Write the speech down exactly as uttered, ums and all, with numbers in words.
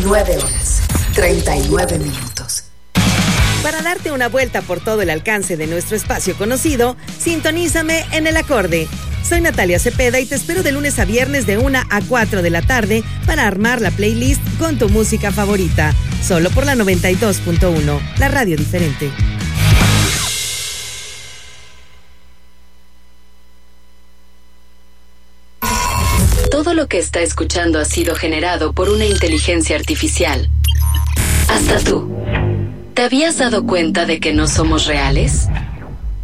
nueve horas, treinta y nueve minutos. Para darte una vuelta por todo el alcance de nuestro espacio conocido, sintonízame en El Acorde. Soy Natalia Cepeda y te espero de lunes a viernes de una a cuatro de la tarde para armar la playlist con tu música favorita. Solo por la noventa y dos punto uno, la radio diferente. Todo lo que está escuchando ha sido generado por una inteligencia artificial. Hasta tú. ¿Te habías dado cuenta de que no somos reales?